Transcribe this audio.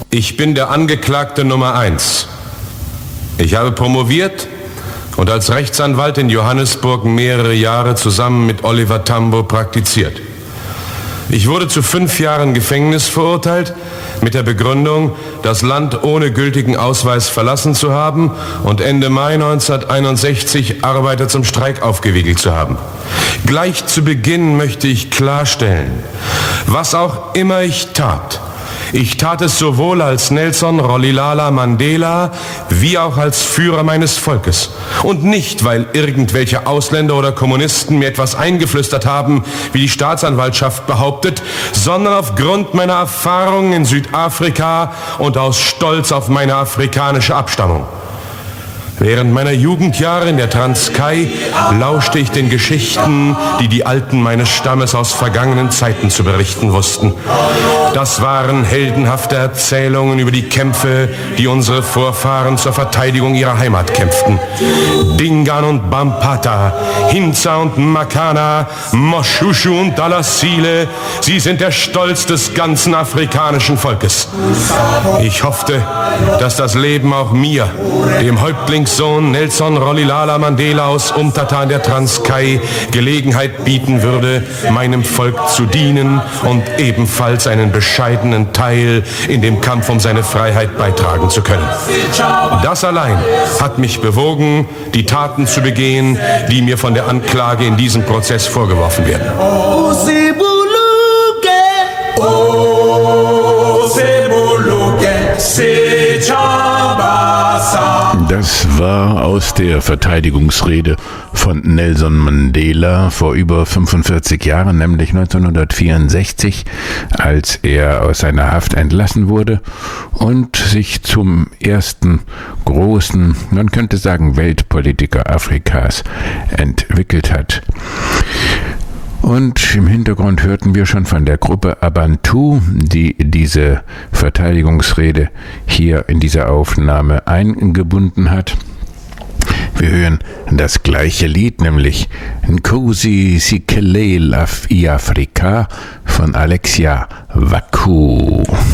Ich bin der Angeklagte Nummer 1. Ich habe promoviert und als Rechtsanwalt in Johannesburg mehrere Jahre zusammen mit Oliver Tambo praktiziert. Ich wurde zu 5 Jahren Gefängnis verurteilt, mit der Begründung, das Land ohne gültigen Ausweis verlassen zu haben und Ende Mai 1961 Arbeiter zum Streik aufgewiegelt zu haben. Gleich zu Beginn möchte ich klarstellen, was auch immer ich tat es sowohl als Nelson Rolihlahla Mandela wie auch als Führer meines Volkes. Und nicht, weil irgendwelche Ausländer oder Kommunisten mir etwas eingeflüstert haben, wie die Staatsanwaltschaft behauptet, sondern aufgrund meiner Erfahrungen in Südafrika und aus Stolz auf meine afrikanische Abstammung. Während meiner Jugendjahre in der Transkei lauschte ich den Geschichten, die die Alten meines Stammes aus vergangenen Zeiten zu berichten wussten. Das waren heldenhafte Erzählungen über die Kämpfe, die unsere Vorfahren zur Verteidigung ihrer Heimat kämpften. Dingaan und Bampata, Hintsa und Makana, Moshushu und Dalasile, sie sind der Stolz des ganzen afrikanischen Volkes. Ich hoffte, dass das Leben auch mir, dem Häuptlingssohn Nelson Rolihlahla Mandela aus Umtata in der Transkei, Gelegenheit bieten würde, meinem Volk zu dienen und ebenfalls einen bescheidenen Teil in dem Kampf um seine Freiheit beitragen zu können. Das allein hat mich bewogen, die Taten zu begehen, die mir von der Anklage in diesem Prozess vorgeworfen werden. Das war aus der Verteidigungsrede von Nelson Mandela vor über 45 Jahren, nämlich 1964, als er aus seiner Haft entlassen wurde und sich zum ersten großen, man könnte sagen, Weltpolitiker Afrikas entwickelt hat. Und im Hintergrund hörten wir schon von der Gruppe Abantu, die diese Verteidigungsrede hier in dieser Aufnahme eingebunden hat. Wir hören das gleiche Lied, nämlich Nkosi Sikelel' Afrika von Alexia Waku.